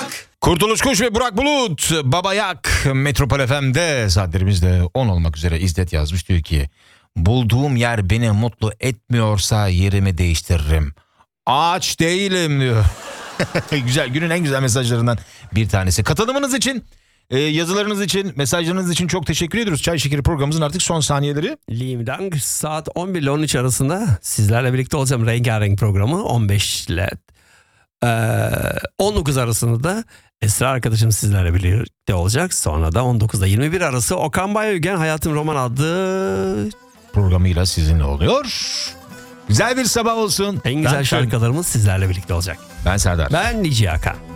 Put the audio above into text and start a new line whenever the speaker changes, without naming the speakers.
Kurtuluş Kuş ve Burak Bulut, Baba Yak, Metropol FM'de saatlerimiz de 10 olmak üzere. İzzet yazmış, diyor ki bulduğum yer beni mutlu etmiyorsa yerimi değiştiririm. Ağaç değilim diyor. Güzel, günün en güzel mesajlarından bir tanesi. Katılımınız için, yazılarınız için, mesajlarınız için çok teşekkür ediyoruz. Çay Şekeri programımızın artık son saniyeleri.
Liam Dank, saat 11 ile 13 arasında sizlerle birlikte olacağım. Rengarenk programı 15 ile 19 arasında da Esra arkadaşım sizlerle birlikte olacak. Sonra da 19 ile 21 arası Okan Bayülgen Hayatım Roman adlı
Programıyla sizinle oluyor. Güzel bir sabah olsun.
en güzel şarkılarımız sizlerle birlikte olacak.
Ben Serdar.
Ben Nici Hakan.